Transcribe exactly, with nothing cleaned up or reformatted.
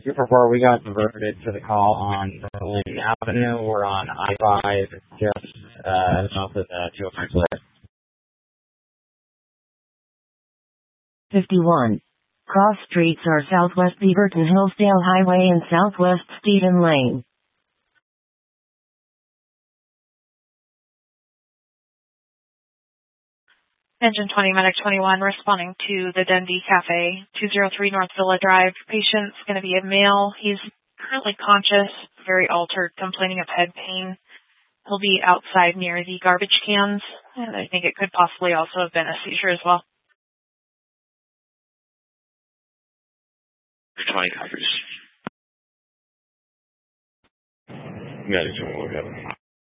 report, we got diverted to the call on Berlin Avenue. We're on I five, just uh, south of the two oh five split. fifty-one. Cross streets are Southwest Beaverton Hillsdale Highway and Southwest Stephen Lane. Engine twenty, Medic twenty-one, responding to the Dundee Cafe, two oh three North Villa Drive. Patient's going to be a male. He's currently conscious, very altered, complaining of head pain. He'll be outside near the garbage cans, and I think it could possibly also have been a seizure as well. twenty copies. Medic twenty-one,